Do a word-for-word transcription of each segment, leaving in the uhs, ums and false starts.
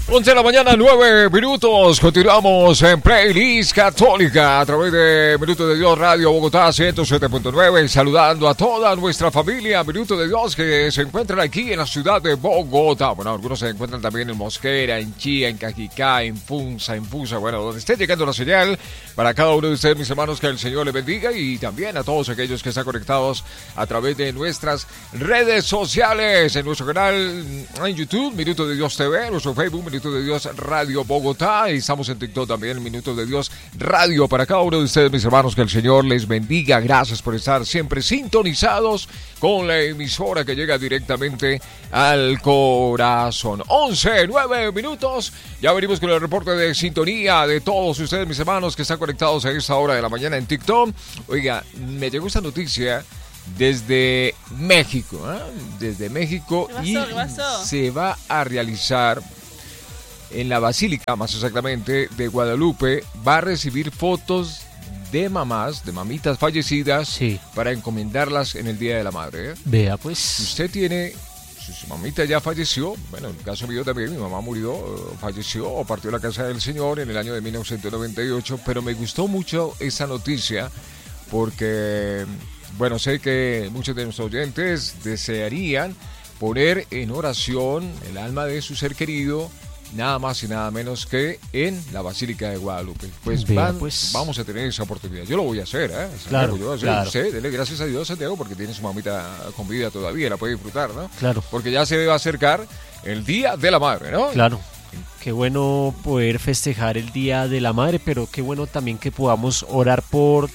once de la mañana, nueve minutos. Continuamos en Playlist Católica a través de Minuto de Dios Radio Bogotá ciento siete punto nueve. Saludando a toda nuestra familia Minuto de Dios que se encuentran aquí en la ciudad de Bogotá. Bueno, algunos se encuentran también en Mosquera, en Chía, en Cajicá, en Funza, en Fusa. Bueno, donde esté llegando la señal para cada uno de ustedes, mis hermanos, que el Señor les bendiga. Y también a todos aquellos que están conectados a través de nuestras redes sociales. En nuestro canal en YouTube, Minuto de Dios T V, nuestro Facebook, Minuto de Dios Radio Bogotá, y estamos en TikTok también, Minuto de Dios Radio, para cada uno de ustedes, mis hermanos, que el Señor les bendiga. Gracias por estar siempre sintonizados con la emisora que llega directamente al corazón. once, nueve minutos, ya venimos con el reporte de sintonía de todos ustedes, mis hermanos, que están conectados a esta hora de la mañana en TikTok. Oiga, me llegó esta noticia desde México, ¿eh? Desde México. ¿Qué pasó? Y ¿Qué pasó? se va a realizar en la Basílica, más exactamente, de Guadalupe. Va a recibir fotos de mamás, de mamitas fallecidas, Sí. para encomendarlas en el Día de la Madre, ¿eh? Vea, Si pues. usted tiene, si su mamita ya falleció, bueno, en el caso mío también, mi mamá murió, eh, falleció o partió a la casa del Señor en el año de mil novecientos noventa y ocho, pero me gustó mucho esa noticia porque, bueno, sé que muchos de nuestros oyentes desearían poner en oración el alma de su ser querido, nada más y nada menos que en la Basílica de Guadalupe. Pues, Vea, van- pues. vamos a tener esa oportunidad. Yo lo voy a hacer, ¿eh? Santiago, Claro, yo lo voy a hacer. claro. Sí, dele gracias a Dios, Santiago, porque tiene su mamita con vida todavía, la puede disfrutar, ¿no? Claro. Porque ya se va a acercar el Día de la Madre, ¿no? Claro. Qué bueno poder festejar el Día de la Madre, pero qué bueno también que podamos orar por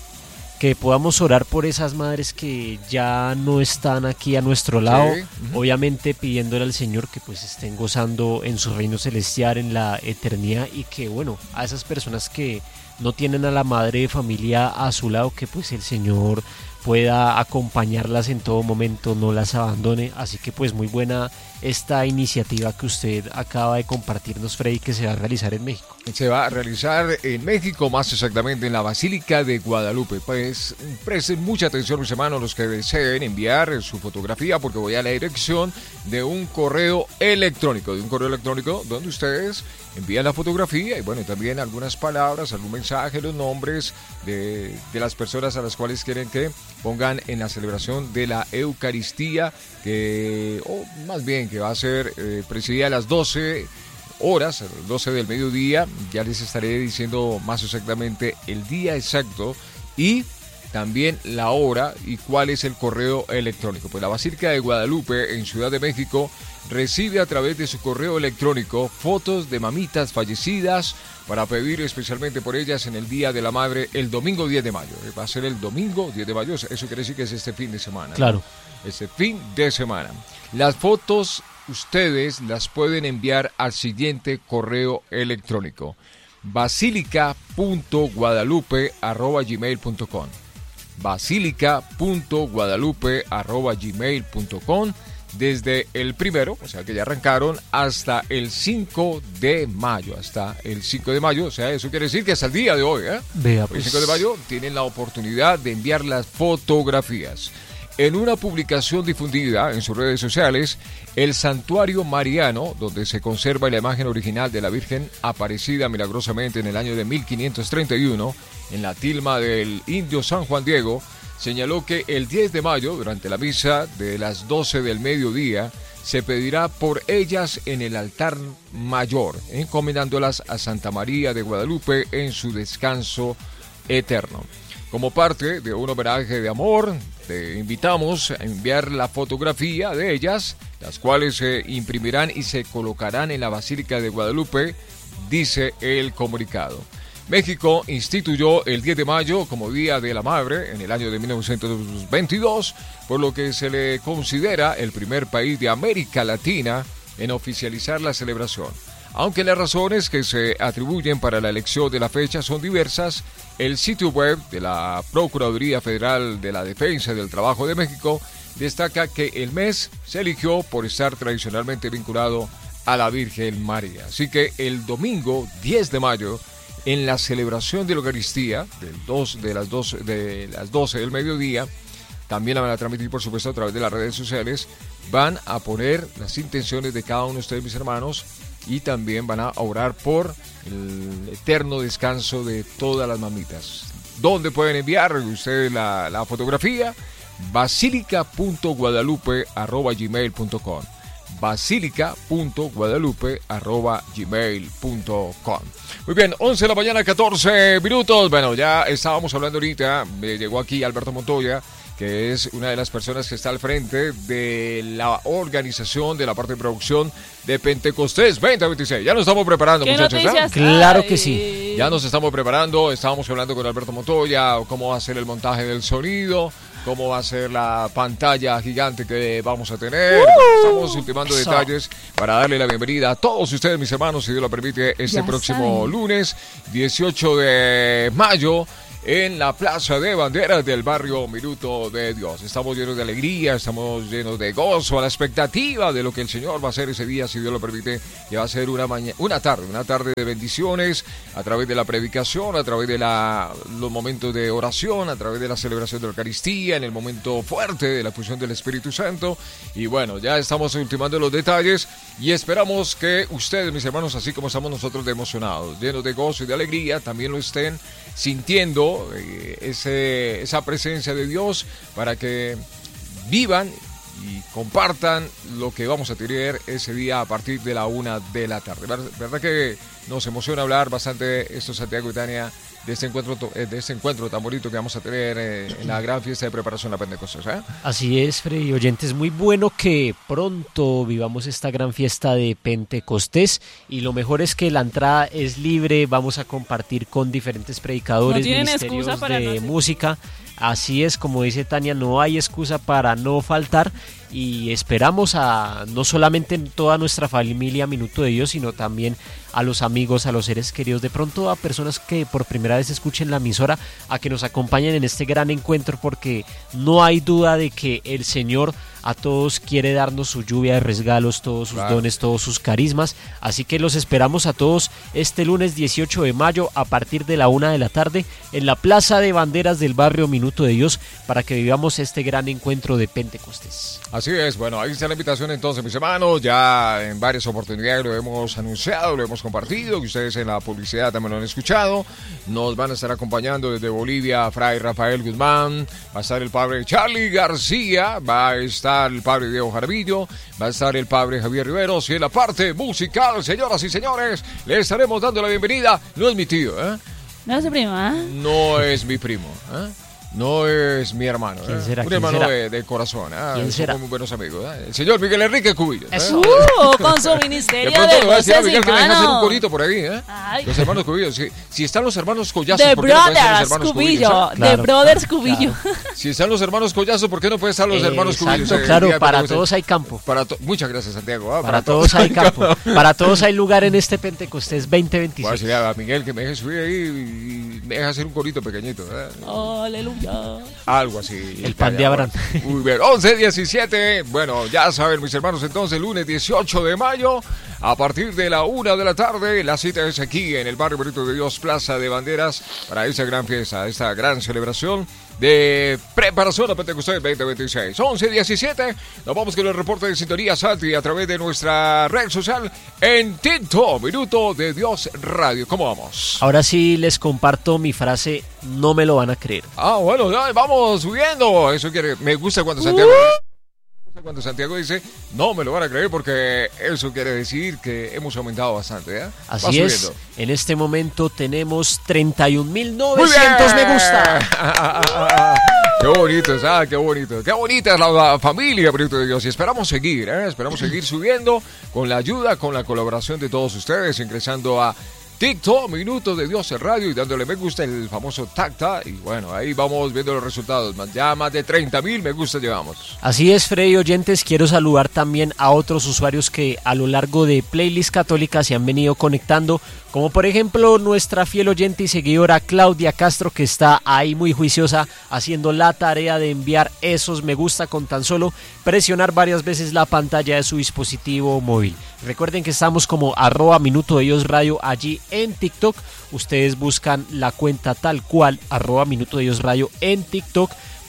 que podamos orar por esas madres que ya no están aquí a nuestro lado, Sí, ujú. obviamente pidiéndole al Señor que pues estén gozando en su reino celestial, en la eternidad, y que bueno, a esas personas que no tienen a la madre de familia a su lado, que pues el Señor pueda acompañarlas en todo momento, no las abandone. Así que pues muy buena esta iniciativa que usted acaba de compartirnos, Freddy, que se va a realizar en México. Se va a realizar en México, más exactamente en la Basílica de Guadalupe. Pues presten mucha atención, mis hermanos, los que deseen enviar su fotografía, porque voy a la dirección de un correo electrónico, de un correo electrónico donde ustedes envían la fotografía y bueno, también algunas palabras, algún mensaje, los nombres de, de las personas a las cuales quieren que pongan en la celebración de la Eucaristía, que, o más bien que va a ser eh, presidida a las doce horas, a las doce del mediodía. Ya les estaré diciendo más exactamente el día exacto y también la hora y cuál es el correo electrónico. Pues la Basílica de Guadalupe en Ciudad de México recibe a través de su correo electrónico fotos de mamitas fallecidas para pedir especialmente por ellas en el Día de la Madre, el domingo diez de mayo. Va a ser el domingo diez de mayo, eso quiere decir que es este fin de semana, ¿no? Claro. Este fin de semana. Las fotos ustedes las pueden enviar al siguiente correo electrónico: basilica punto guadalupe arroba gmail punto com. basilica punto guadalupe arroba gmail punto com. Desde el primero, o sea que ya arrancaron, hasta el cinco de mayo, hasta el cinco de mayo, o sea, eso quiere decir que hasta el día de hoy, ¿eh? Vea, El pues. cinco de mayo tienen la oportunidad de enviar las fotografías. En una publicación difundida en sus redes sociales, el Santuario Mariano, donde se conserva la imagen original de la Virgen aparecida milagrosamente en el año de mil quinientos treinta y uno, en la tilma del Indio San Juan Diego, señaló que el diez de mayo, durante la misa de las doce del mediodía, se pedirá por ellas en el altar mayor, encomendándolas a Santa María de Guadalupe en su descanso eterno. Como parte de un homenaje de amor, te invitamos a enviar la fotografía de ellas, las cuales se imprimirán y se colocarán en la Basílica de Guadalupe, dice el comunicado. México instituyó el diez de mayo como Día de la Madre en el año de mil novecientos veintidós, por lo que se le considera el primer país de América Latina en oficializar la celebración. Aunque las razones que se atribuyen para la elección de la fecha son diversas, el sitio web de la Procuraduría Federal de la Defensa del Trabajo de México destaca que el mes se eligió por estar tradicionalmente vinculado a la Virgen María. Así que el domingo diez de mayo, en la celebración de la Eucaristía, del dos, de, las doce, de las doce del mediodía, también la van a transmitir, por supuesto, a través de las redes sociales, van a poner las intenciones de cada uno de ustedes, mis hermanos, y también van a orar por el eterno descanso de todas las mamitas. ¿Dónde pueden enviar ustedes la, la fotografía? basílica punto guadalupe arroba gmail punto com basílica punto guadalupe arroba gmail punto com. Muy bien, once de la mañana, catorce minutos. Bueno, ya estábamos hablando ahorita, me llegó aquí Alberto Montoya, que es una de las personas que está al frente de la organización de la parte de producción de Pentecostés veinte veintiséis. Ya nos estamos preparando, muchachos. ¿eh? Claro que sí. Ya nos estamos preparando, estábamos hablando con Alberto Montoya, cómo va a ser el montaje del sonido, cómo va a ser la pantalla gigante que vamos a tener. Uh, Estamos ultimando eso. detalles para darle la bienvenida a todos ustedes, mis hermanos, si Dios lo permite, este ya próximo saben. lunes, dieciocho de mayo, en la Plaza de Banderas del barrio Minuto de Dios. Estamos llenos de alegría, estamos llenos de gozo, a la expectativa de lo que el Señor va a hacer ese día, si Dios lo permite, que va a ser una mañana, una tarde, una tarde de bendiciones, a través de la predicación, a través de la, los momentos de oración, a través de la celebración de la Eucaristía, en el momento fuerte de la fusión del Espíritu Santo. Y bueno, ya estamos ultimando los detalles y esperamos que ustedes, mis hermanos, así como estamos nosotros de emocionados, llenos de gozo y de alegría, también lo estén sintiendo eh, ese, esa presencia de Dios, para que vivan y compartan lo que vamos a tener ese día a partir de la una de la tarde. Verdad que nos emociona hablar bastante esto, Santiago y Tania, de este encuentro, de este encuentro tan bonito que vamos a tener en la gran fiesta de preparación a Pentecostés, ¿eh? Así es, Freddy oyentes, muy bueno que pronto vivamos esta gran fiesta de Pentecostés, y lo mejor es que la entrada es libre, vamos a compartir con diferentes predicadores, no ministerios de no música. Así es, como dice Tania, no hay excusa para no faltar, y esperamos a no solamente toda nuestra familia Minuto de Dios, sino también a los amigos, a los seres queridos, de pronto a personas que por primera vez escuchen la emisora, a que nos acompañen en este gran encuentro, porque no hay duda de que el Señor a todos quiere darnos su lluvia de regalos, todos sus claro. dones, todos sus carismas. Así que los esperamos a todos este lunes dieciocho de mayo a partir de la una de la tarde en la Plaza de Banderas del barrio Minuto de Dios, para que vivamos este gran encuentro de Pentecostés. Así es, bueno, ahí está la invitación entonces, mis hermanos. Ya en varias oportunidades lo hemos anunciado, lo hemos compartido, que ustedes en la publicidad también lo han escuchado. Nos van a estar acompañando desde Bolivia Fray Rafael Guzmán, va a estar el padre Charlie García, va a estar el padre Diego Jaramillo, va a estar el padre Javier Riveros, y en la parte musical, señoras y señores, le estaremos dando la bienvenida. No es mi tío, ¿eh? No es su prima. No es mi primo, ¿eh? No es mi hermano, ¿Quién ¿eh? será? Un ¿Quién hermano será? De, de corazón, ¿eh? ¿Quién será? Somos muy buenos amigos, ¿eh? El señor Miguel Enrique Cubillos, ¿eh? Uh, con su ministerio de pronto de le voy a decir a voces Miguel y que me deja hacer un manos. corito por ahí, ¿eh? Ay. Los hermanos Cubillos. Si, si están los hermanos Collazos, The ¿por qué no pueden estar los Brothers hermanos Cubillo, Cubillos? ¿eh? The Brothers Cubillo. Claro. Si están los hermanos Collazos, ¿por qué no pueden estar los Eh, hermanos Cubillos? exacto, Eh, claro, día para Pentecostés. todos hay campo. Para to- Muchas gracias, Santiago. ¿eh? Para, Para todos hay campo. Para todos hay lugar en este Pentecostés veinte Voy a veintiséis. decirle a Miguel que me deje subir ahí y me deje hacer un corito pequeñito, ¿eh? Aleluya. Algo así. El pan de Abraham. Muy bien, once diecisiete. Bueno, ya saben, mis hermanos, entonces, lunes dieciocho de mayo, a partir de la una de la tarde, la cita es aquí en el barrio Minuto de Dios, Plaza de Banderas, para esta gran fiesta, esta gran celebración de preparación a Pentecostés veinte veintiséis. once diecisiete, nos vamos con el reporte de sintonía Santi a través de nuestra red social en TikTok, Minuto de Dios Radio. ¿Cómo vamos? Ahora sí les comparto mi frase, no me lo van a creer. Ah, bueno, ya, vamos subiendo. Eso quiere, me gusta cuando Santiago... Cuando Santiago dice, no me lo van a creer, porque eso quiere decir que hemos aumentado bastante, ¿eh? Así es, en este momento tenemos treinta y un mil novecientos me gusta. Qué bonito, ah, qué bonito. Qué bonita es la, la familia, Minuto de Dios. Y esperamos seguir, ¿eh? Esperamos seguir subiendo con la ayuda, con la colaboración de todos ustedes, ingresando a TikTok, Minuto de Dios en Radio, y dándole me gusta, el famoso tacta. Y bueno, ahí vamos viendo los resultados. Ya más de treinta mil me gusta llevamos. Así es, Freddy oyentes, quiero saludar también a otros usuarios que a lo largo de Playlist Católica se han venido conectando, como por ejemplo nuestra fiel oyente y seguidora Claudia Castro, que está ahí muy juiciosa haciendo la tarea de enviar esos me gusta con tan solo presionar varias veces la pantalla de su dispositivo móvil. Recuerden que estamos como arroba Minuto de Dios Radio allí en TikTok. Ustedes buscan la cuenta tal cual, arroba Minuto de Dios Radio en TikTok.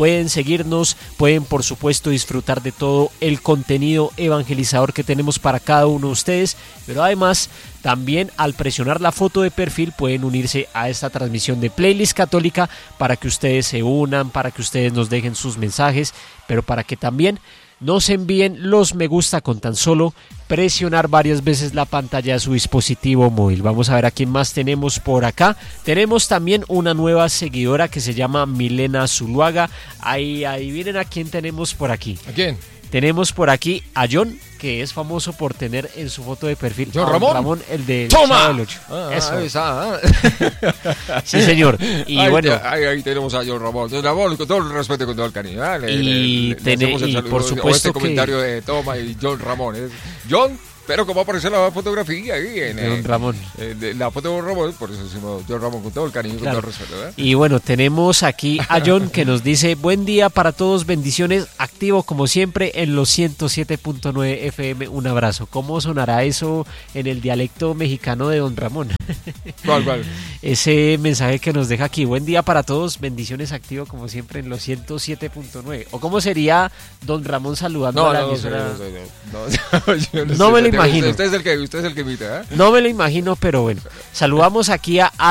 pueden seguirnos, pueden por supuesto disfrutar de todo el contenido evangelizador que tenemos para cada uno de ustedes, pero además también al presionar la foto de perfil pueden unirse a esta transmisión de Playlist Católica para que ustedes se unan, para que ustedes nos dejen sus mensajes, pero para que también nos envíen los me gusta con tan solo presionar varias veces la pantalla de su dispositivo móvil. Vamos a ver a quién más tenemos por acá. Tenemos también una nueva seguidora que se llama Milena Zuluaga. Ahí, adivinen a quién tenemos por aquí. ¿A quién? Tenemos por aquí a John, que es famoso por tener en su foto de perfil John a Ramón. Ramón, el de ¡Toma! del ocho. Ah, Eso. ahí está, ah. Sí, señor. Y ahí, bueno, ahí, ahí tenemos a John Ramón. John Ramón, con todo el respeto y con todo el cariño. ¿eh? Le, Y le- le tene- hacemos el y saludo, por o supuesto este que- comentario de Toma y John Ramón. ¿eh? John, pero como aparece la fotografía ahí en de Don eh, Ramón. eh, de la foto de Don Ramón, por eso decimos John Ramón con todo el cariño y Claro. con todo el respeto. ¿eh? Y bueno, tenemos aquí a John que nos dice: buen día para todos, bendiciones, activo como siempre en los ciento siete punto nueve F M, un abrazo. ¿Cómo sonará eso en el dialecto mexicano de Don Ramón? ¿Cuál, cuál? Ese mensaje que nos deja aquí: buen día para todos, bendiciones, activo como siempre en los ciento siete punto nueve. ¿O cómo sería Don Ramón saludando No, a la no, no, sé, emisora? no, sé, no, no, yo No sé, me lo usted- imagino. Usted es el que, usted es el que imita, ¿eh? No me lo imagino, pero bueno. Saludamos aquí a